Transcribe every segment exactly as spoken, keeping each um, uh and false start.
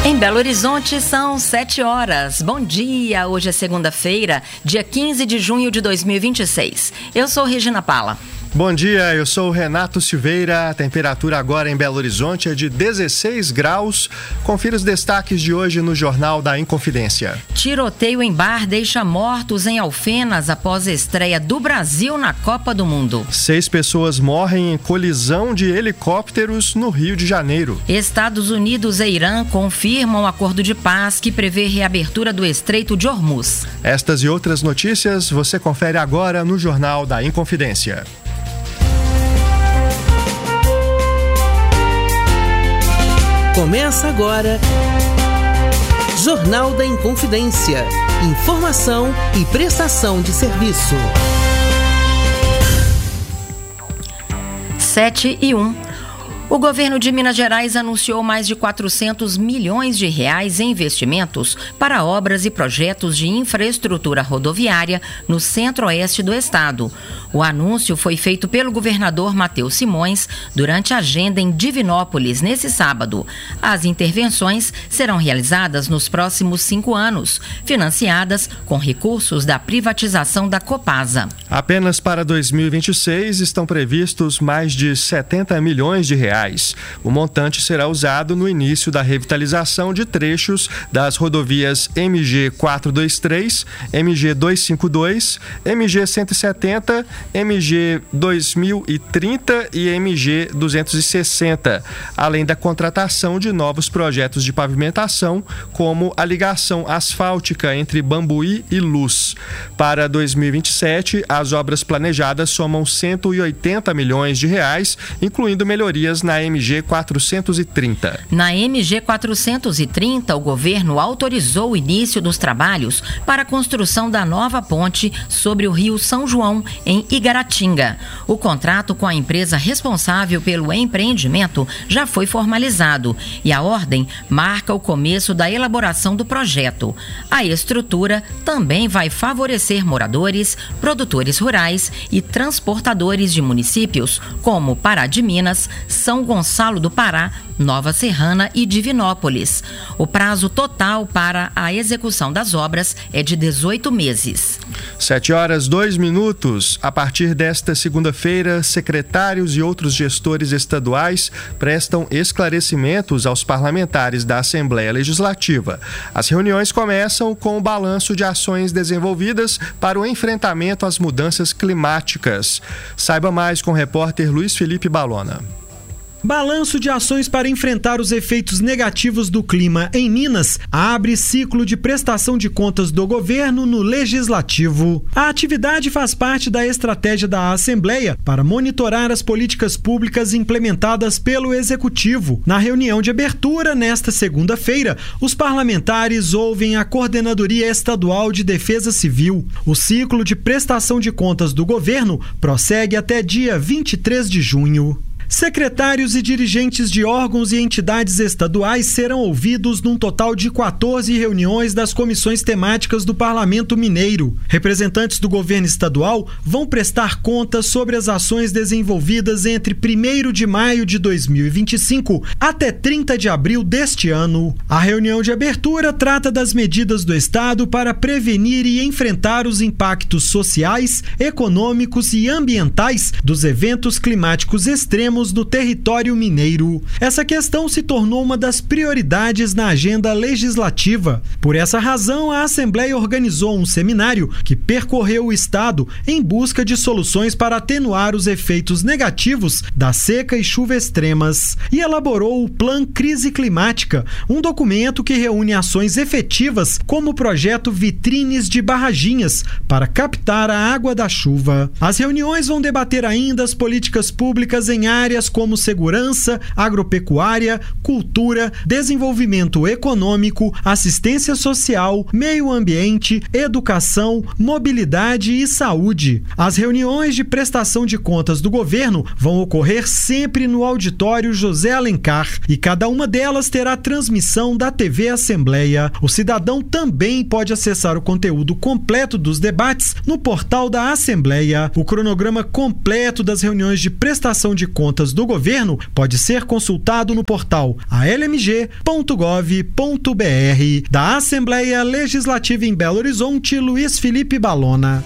Em Belo Horizonte são sete horas. Bom dia, hoje é segunda-feira, dia quinze de junho de dois mil e vinte e seis. Eu sou Regina Pala. Bom dia, eu sou o Renato Silveira. A temperatura agora em Belo Horizonte é de dezesseis graus. Confira os destaques de hoje no Jornal da Inconfidência. Tiroteio em bar deixa mortos em Alfenas após a estreia do Brasil na Copa do Mundo. Seis pessoas morrem em colisão de helicópteros no Rio de Janeiro. Estados Unidos e Irã confirmam um acordo de paz que prevê reabertura do Estreito de Hormuz. Estas e outras notícias você confere agora no Jornal da Inconfidência. Começa agora Jornal da Inconfidência. Informação e prestação de serviço. sete e um. O governo de Minas Gerais anunciou mais de quatrocentos milhões de reais em investimentos para obras e projetos de infraestrutura rodoviária no centro-oeste do estado. O anúncio foi feito pelo governador Matheus Simões durante a agenda em Divinópolis nesse sábado. As intervenções serão realizadas nos próximos cinco anos, financiadas com recursos da privatização da Copasa. Apenas para dois mil e vinte e seis estão previstos mais de setenta milhões de reais. O montante será usado no início da revitalização de trechos das rodovias M G quatrocentos e vinte e três, M G duzentos e cinquenta e dois, M G cento e setenta, M G dois mil e trinta e M G duzentos e sessenta, além da contratação de novos projetos de pavimentação, como a ligação asfáltica entre Bambuí e Luz. Para dois mil e vinte e sete, as obras planejadas somam cento e oitenta milhões de reais, incluindo melhorias na M G quatrocentos e trinta. Na M G quatrocentos e trinta, o governo autorizou o início dos trabalhos para a construção da nova ponte sobre o Rio São João, em Igaratinga. O contrato com a empresa responsável pelo empreendimento já foi formalizado e a ordem marca o começo da elaboração do projeto. A estrutura também vai favorecer moradores, produtores rurais e transportadores de municípios como Pará de Minas, São Gonçalo do Pará, Nova Serrana e Divinópolis. O prazo total para a execução das obras é de dezoito meses. sete horas, dois minutos. A partir desta segunda-feira, secretários e outros gestores estaduais prestam esclarecimentos aos parlamentares da Assembleia Legislativa. As reuniões começam com o balanço de ações desenvolvidas para o enfrentamento às mudanças climáticas. Saiba mais com o repórter Luiz Felipe Balona. Balanço de ações para enfrentar os efeitos negativos do clima em Minas abre ciclo de prestação de contas do governo no Legislativo. A atividade faz parte da estratégia da Assembleia para monitorar as políticas públicas implementadas pelo Executivo. Na reunião de abertura, nesta segunda-feira, os parlamentares ouvem a Coordenadoria Estadual de Defesa Civil. O ciclo de prestação de contas do governo prossegue até dia vinte e três de junho. Secretários e dirigentes de órgãos e entidades estaduais serão ouvidos num total de quatorze reuniões das comissões temáticas do Parlamento Mineiro. Representantes do governo estadual vão prestar contas sobre as ações desenvolvidas entre primeiro de maio de dois mil e vinte e cinco até trinta de abril deste ano. A reunião de abertura trata das medidas do Estado para prevenir e enfrentar os impactos sociais, econômicos e ambientais dos eventos climáticos extremos do território mineiro. Essa questão se tornou uma das prioridades na agenda legislativa. Por essa razão, a Assembleia organizou um seminário que percorreu o estado em busca de soluções para atenuar os efeitos negativos da seca e chuva extremas e elaborou o Plano Crise Climática, um documento que reúne ações efetivas como o projeto Vitrines de Barraginhas para captar a água da chuva. As reuniões vão debater ainda as políticas públicas em áreas áreas como segurança, agropecuária, cultura, desenvolvimento econômico, assistência social, meio ambiente, educação, mobilidade e saúde. As reuniões de prestação de contas do governo vão ocorrer sempre no auditório José Alencar e cada uma delas terá transmissão da T V Assembleia. O cidadão também pode acessar o conteúdo completo dos debates no portal da Assembleia. O cronograma completo das reuniões de prestação de contas contas do governo pode ser consultado no portal a l m g ponto gov ponto b r. Da Assembleia Legislativa em Belo Horizonte, Luiz Felipe Balona.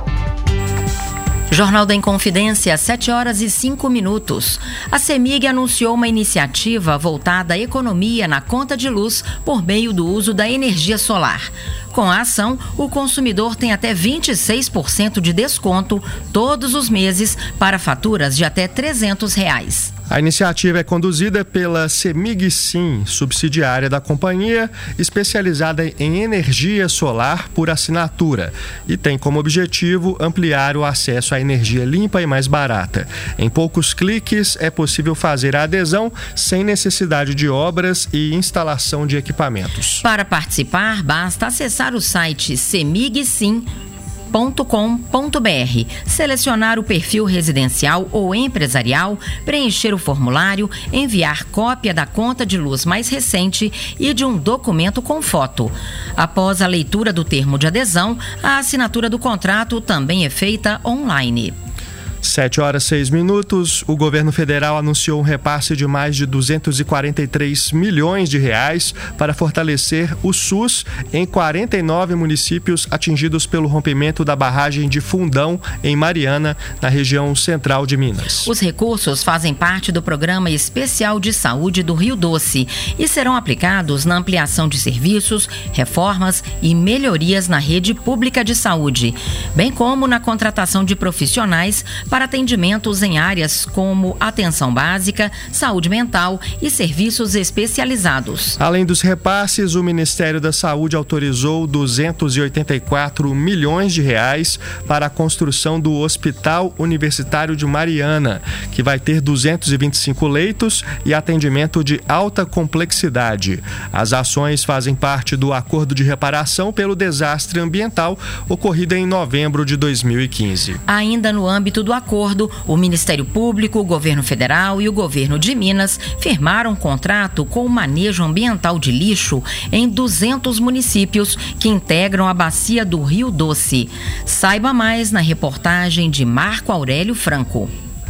Jornal da Inconfidência, sete horas e cinco minutos. A CEMIG anunciou uma iniciativa voltada à economia na conta de luz por meio do uso da energia solar. Com a ação, o consumidor tem até vinte e seis por cento de desconto todos os meses para faturas de até trezentos reais. A iniciativa é conduzida pela CEMIG Sim, subsidiária da companhia, especializada em energia solar por assinatura, e tem como objetivo ampliar o acesso à energia limpa e mais barata. Em poucos cliques é possível fazer a adesão sem necessidade de obras e instalação de equipamentos. Para participar, basta acessar o site semig sim ponto com ponto b r, selecionar o perfil residencial ou empresarial, preencher o formulário, enviar cópia da conta de luz mais recente e de um documento com foto. Após a leitura do termo de adesão, a assinatura do contrato também é feita online. sete horas e seis minutos, o governo federal anunciou um repasse de mais de duzentos e quarenta e três milhões de reais para fortalecer o SUS em quarenta e nove municípios atingidos pelo rompimento da barragem de Fundão, em Mariana, na região central de Minas. Os recursos fazem parte do Programa Especial de Saúde do Rio Doce e serão aplicados na ampliação de serviços, reformas e melhorias na rede pública de saúde, bem como na contratação de profissionais para atendimentos em áreas como atenção básica, saúde mental e serviços especializados. Além dos repasses, o Ministério da Saúde autorizou duzentos e oitenta e quatro milhões de reais para a construção do Hospital Universitário de Mariana, que vai ter duzentos e vinte e cinco leitos e atendimento de alta complexidade. As ações fazem parte do acordo de reparação pelo desastre ambiental ocorrido em novembro de dois mil e quinze. Ainda no âmbito do acordo, o Ministério Público, o Governo Federal e o Governo de Minas firmaram um contrato com o manejo ambiental de lixo em duzentos municípios que integram a bacia do Rio Doce. Saiba mais na reportagem de Marco Aurélio Franco.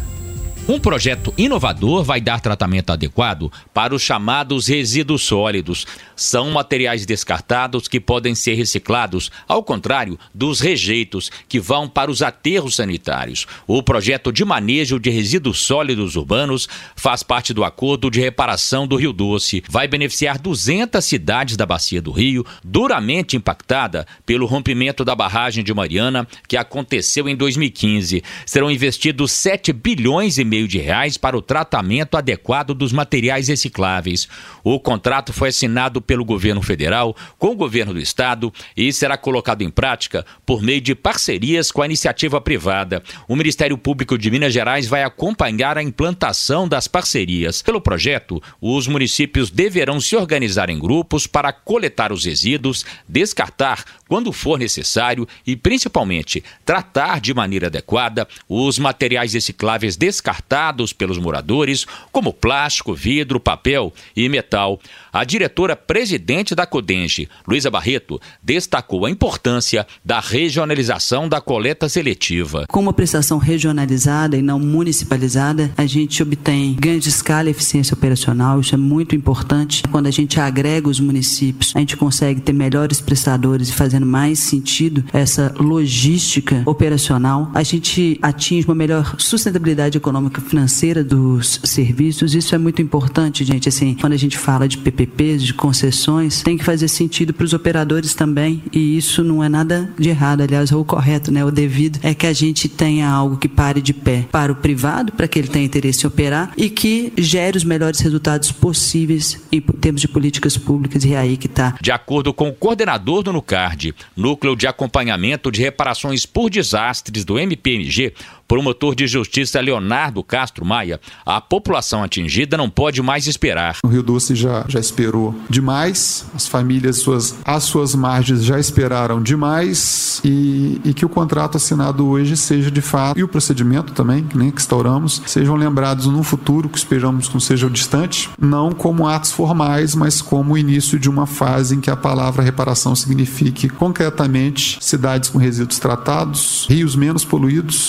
Um projeto inovador vai dar tratamento adequado para os chamados resíduos sólidos. São materiais descartados que podem ser reciclados, ao contrário dos rejeitos, que vão para os aterros sanitários. O projeto de manejo de resíduos sólidos urbanos faz parte do acordo de reparação do Rio Doce. Vai beneficiar duzentas cidades da bacia do Rio, duramente impactada pelo rompimento da barragem de Mariana, que aconteceu em dois mil e quinze. Serão investidos sete bilhões e meio de reais para o tratamento adequado dos materiais recicláveis. O contrato foi assinado pelo governo federal com o governo do estado e será colocado em prática por meio de parcerias com a iniciativa privada. O Ministério Público de Minas Gerais vai acompanhar a implantação das parcerias. Pelo projeto, os municípios deverão se organizar em grupos para coletar os resíduos, descartar quando for necessário e, principalmente, tratar de maneira adequada os materiais recicláveis descartados pelos moradores, como plástico, vidro, papel e metal. A diretora-presidente da CODENGE, Luísa Barreto, destacou a importância da regionalização da coleta seletiva. Com uma prestação regionalizada e não municipalizada, a gente obtém ganho de escala e eficiência operacional. Isso é muito importante. Quando a gente agrega os municípios, a gente consegue ter melhores prestadores e fazendo mais sentido essa logística operacional, a gente atinge uma melhor sustentabilidade econômica financeira dos serviços. Isso é muito importante, gente. Assim, quando a gente fala de P P Ps, de concessões, tem que fazer sentido para os operadores também, e isso não é nada de errado. Aliás, é o correto, né? O devido é que a gente tenha algo que pare de pé para o privado, para que ele tenha interesse em operar e que gere os melhores resultados possíveis em termos de políticas públicas, e é aí que está. De acordo com o coordenador do NUCARD, Núcleo de Acompanhamento de Reparações por Desastres do M P M G, promotor de justiça Leonardo Castro Maia, a população atingida não pode mais esperar. O Rio Doce já, já esperou demais, as famílias suas, às suas margens já esperaram demais, e, e que o contrato assinado hoje seja de fato, e o procedimento também, né, que instauramos, sejam lembrados num futuro que esperamos que não seja distante, não como atos formais, mas como o início de uma fase em que a palavra reparação signifique concretamente cidades com resíduos tratados, rios menos poluídos e dignidade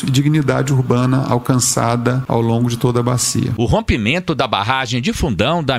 mobilidade urbana alcançada ao longo de toda a bacia. O rompimento da barragem de Fundão da